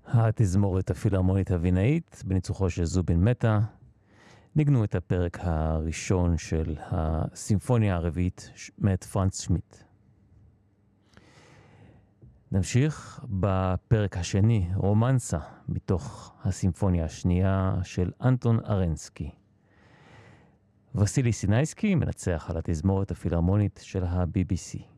התזמורת הפילהרמונית הווינאית בניצוחו של זובין מטה ניגנו את הפרק הראשון של הסימפוניה הרביעית מאת פרנץ שמיט. נמשיך בפרק השני, רומנסה, מתוך הסימפוניה השנייה של אנטון ארנסקי. וסילי סינייסקי מנצח על התזמורת הפילהרמונית של ה-BBC.